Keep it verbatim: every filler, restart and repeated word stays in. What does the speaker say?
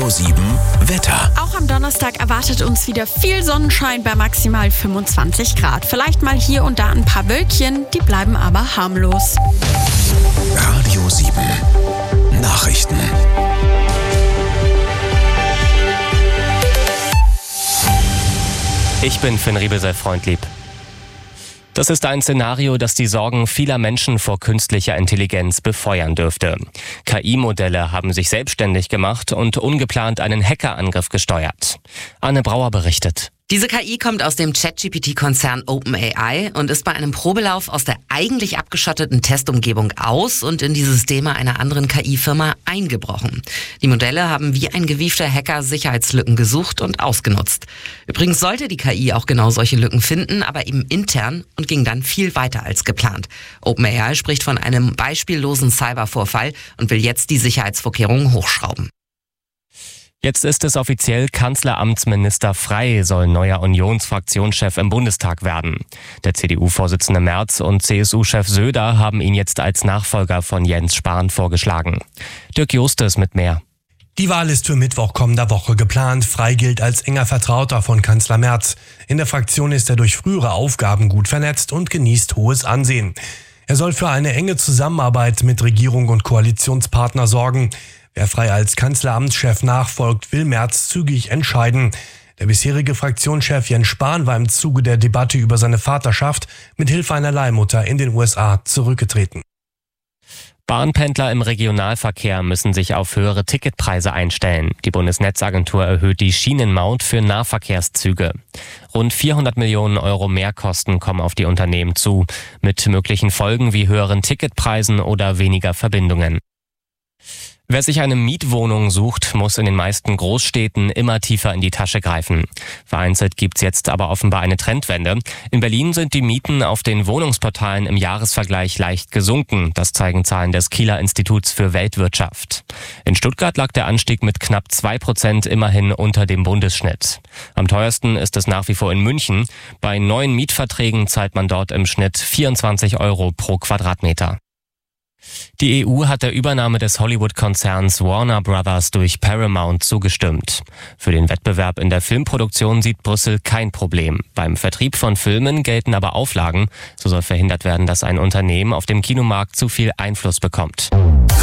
Radio sieben Wetter. Auch am Donnerstag erwartet uns wieder viel Sonnenschein bei maximal fünfundzwanzig Grad. Vielleicht mal hier und da ein paar Wölkchen, die bleiben aber harmlos. Radio sieben Nachrichten. Ich bin Finn Riebesel-Freundlieb. Das ist ein Szenario, das die Sorgen vieler Menschen vor künstlicher Intelligenz befeuern dürfte. K I-Modelle haben sich selbstständig gemacht und ungeplant einen Hackerangriff gesteuert. Anne Brauer berichtet. Diese K I kommt aus dem ChatGPT-Konzern OpenAI und ist bei einem Probelauf aus der eigentlich abgeschotteten Testumgebung aus und in die Systeme einer anderen K I-Firma eingebrochen. Die Modelle haben wie ein gewiefter Hacker Sicherheitslücken gesucht und ausgenutzt. Übrigens sollte die K I auch genau solche Lücken finden, aber eben intern und ging dann viel weiter als geplant. OpenAI spricht von einem beispiellosen Cybervorfall und will jetzt die Sicherheitsvorkehrungen hochschrauben. Jetzt ist es offiziell, Kanzleramtsminister Frey soll neuer Unionsfraktionschef im Bundestag werden. Der C D U-Vorsitzende Merz und C S U-Chef Söder haben ihn jetzt als Nachfolger von Jens Spahn vorgeschlagen. Dirk Justes mit mehr. Die Wahl ist für Mittwoch kommender Woche geplant. Frey gilt als enger Vertrauter von Kanzler Merz. In der Fraktion ist er durch frühere Aufgaben gut vernetzt und genießt hohes Ansehen. Er soll für eine enge Zusammenarbeit mit Regierung und Koalitionspartner sorgen. Wer Frey als Kanzleramtschef nachfolgt, will Merz zügig entscheiden. Der bisherige Fraktionschef Jens Spahn war im Zuge der Debatte über seine Vaterschaft mit Hilfe einer Leihmutter in den U S A zurückgetreten. Bahnpendler im Regionalverkehr müssen sich auf höhere Ticketpreise einstellen. Die Bundesnetzagentur erhöht die Schienenmaut für Nahverkehrszüge. Rund vierhundert Millionen Euro Mehrkosten kommen auf die Unternehmen zu, mit möglichen Folgen wie höheren Ticketpreisen oder weniger Verbindungen. Wer sich eine Mietwohnung sucht, muss in den meisten Großstädten immer tiefer in die Tasche greifen. Vereinzelt gibt's jetzt aber offenbar eine Trendwende. In Berlin sind die Mieten auf den Wohnungsportalen im Jahresvergleich leicht gesunken. Das zeigen Zahlen des Kieler Instituts für Weltwirtschaft. In Stuttgart lag der Anstieg mit knapp zwei Prozent immerhin unter dem Bundesschnitt. Am teuersten ist es nach wie vor in München. Bei neuen Mietverträgen zahlt man dort im Schnitt vierundzwanzig Euro pro Quadratmeter. Die E U hat der Übernahme des Hollywood-Konzerns Warner Brothers durch Paramount zugestimmt. Für den Wettbewerb in der Filmproduktion sieht Brüssel kein Problem. Beim Vertrieb von Filmen gelten aber Auflagen. So soll verhindert werden, dass ein Unternehmen auf dem Kinomarkt zu viel Einfluss bekommt.